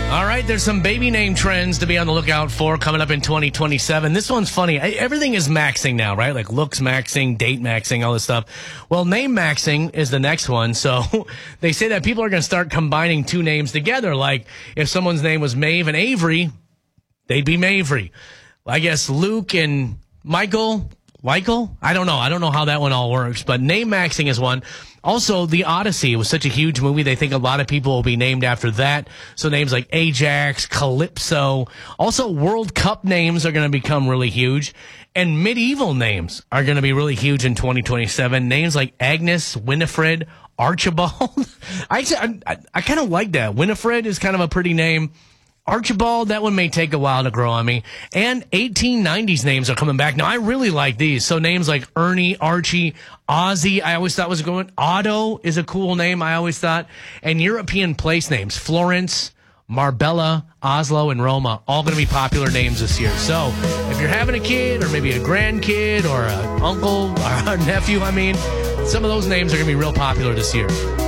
All right, there's some baby name trends to be on the lookout for coming up in 2027. This one's funny. Everything is maxing now, right? Like looks maxing, date maxing, all this stuff. Well, name maxing is the next one. So they say that people are going to start combining two names together. Like if someone's name was Maeve and Avery, they'd be Mavery. I guess Luke and Michael. I don't know. I don't know how that one all works, but name maxing is one. Also, The Odyssey was such a huge movie. They think a lot of people will be named after that. So names like Ajax, Calypso. Also, World Cup names are going to become really huge. And medieval names are going to be really huge in 2027. Names like Agnes, Winifred, Archibald. I kind of like that. Winifred is kind of a pretty name. Archibald, that one may take a while to grow on me. And 1890s names are coming back. Now, I really like these. So names like Ernie, Archie, Ozzy, I always thought was going. Otto is a cool name, I always thought. And European place names, Florence, Marbella, Oslo, and Roma, all going to be popular names this year. So if you're having a kid or maybe a grandkid or an uncle or a nephew, some of those names are going to be real popular this year.